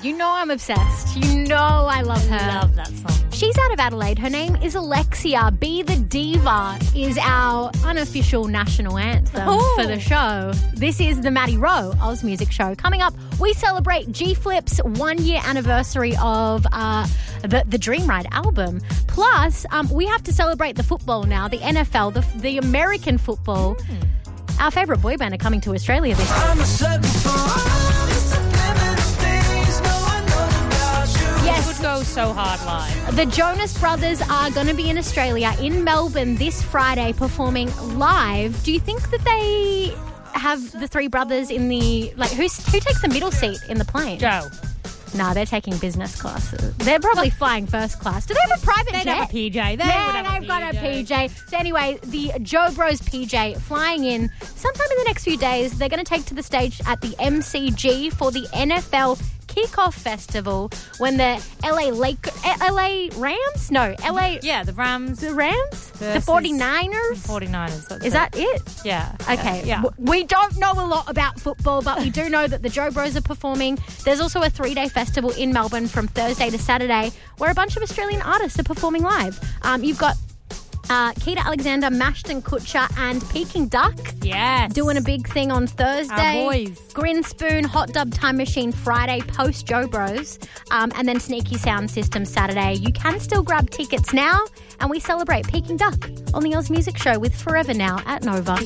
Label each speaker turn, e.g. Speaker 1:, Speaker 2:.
Speaker 1: You know I'm obsessed. You know I love her.
Speaker 2: I love that song.
Speaker 1: She's out of Adelaide. Her name is Alexia. Be the Diva is our unofficial national anthem for the show. This is the Maddie Rowe Oz Music Show. Coming up, we celebrate G-Flip's 1-year anniversary of the Dream Ride album. Plus, we have to celebrate the football now, the NFL, the American football. Our favourite boy band are coming to Australia this year.
Speaker 3: I'm a sucker for all the subliminal things no one knows about you.
Speaker 1: Yes.
Speaker 2: Could go so hard live.
Speaker 1: The Jonas Brothers are going to be in Australia, in Melbourne, this Friday, performing live. Do you think that they have the three brothers in the... Like, who takes the middle seat in the plane?
Speaker 2: Joe.
Speaker 1: No, they're taking business classes. They're probably flying first class. Do they have a private jet?
Speaker 2: They'd have a PJ.
Speaker 1: They've got a PJ. So anyway, the Joe Bros PJ flying in sometime in the next few days. They're going to take to the stage at the MCG for the NFL Kickoff Festival when the LA Rams? No, LA...
Speaker 2: Yeah, the Rams.
Speaker 1: The Rams? The
Speaker 2: versus
Speaker 1: 49ers?
Speaker 2: 49ers.
Speaker 1: Is that it?
Speaker 2: Yeah.
Speaker 1: Okay.
Speaker 2: Yeah.
Speaker 1: We don't know a lot about football, but we do know that the Joe Bros are performing. There's also a 3-day festival in Melbourne from Thursday to Saturday where a bunch of Australian artists are performing live. You've got Keita Alexander, Mashton Kutcher and Peking Duck.
Speaker 2: Yes.
Speaker 1: Doing a big thing on Thursday.
Speaker 2: Our boys.
Speaker 1: Grin Spoon, Hot Dub Time Machine Friday, post Joe Bros. And then Sneaky Sound System Saturday. You can still grab tickets now. And we celebrate Peking Duck on the Oz Music Show with Forever Now at Nova.